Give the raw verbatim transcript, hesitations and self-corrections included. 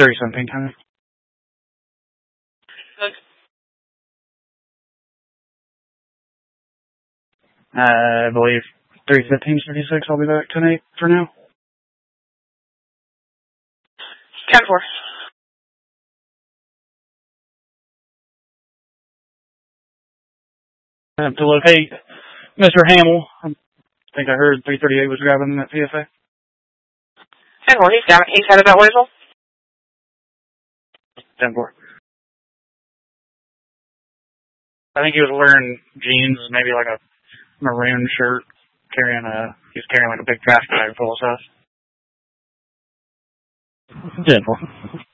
thirty something time. Uh, I believe three fifteen thirty-six. I'll be back tonight for now. ten four. I have to locate Mister Hamill. I think I heard three thirty-eight was grabbing that P F A. ten four, he's down. He's headed that way as well. ten four. I think he was wearing jeans, maybe like a maroon shirt, carrying a, he's carrying like a big trash bag full of stuff. ten four.